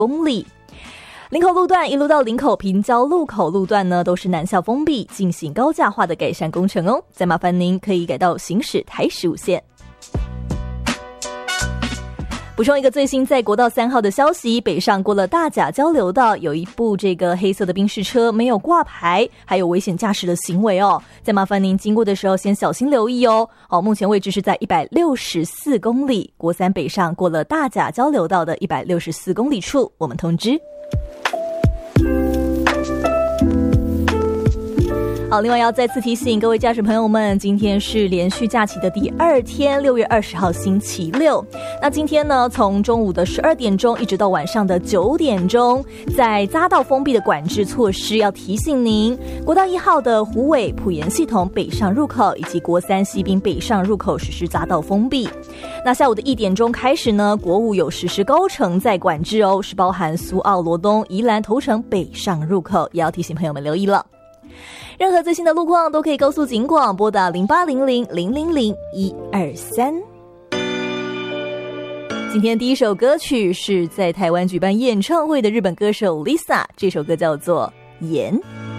公里。林口路段一路到林口平交路口路段呢，都是南向封闭，进行高架化的改善工程哦。再麻烦您可以改道行驶台15线。补充一个最新在国道3号的消息，北上过了大甲交流道，有一部这个黑色的宾士车没有挂牌，还有危险驾驶的行为哦。再麻烦您经过的时候先小心留意哦。目前位置是在164公里，国3北上过了大甲交流道的164公里处，我们通知。好，另外要再次提醒各位驾驶朋友们，今天是连续假期的第2天，6月20号星期六。那今天呢，从中午的12点钟一直到晚上的9点钟，在匝道封闭的管制措施要提醒您，国道1号的虎尾埔盐系统北上入口以及国3西滨北上入口实施匝道封闭。那下午的1点钟开始呢，国5有实施高程在管制哦，是包含苏澳罗东宜兰头城北上入口，也要提醒朋友们留意了。任何最新的路况都可以告诉警广，拨打0800000123。今天第一首歌曲是在台湾举办演唱会的日本歌手 Lisa， 这首歌叫做《盐》。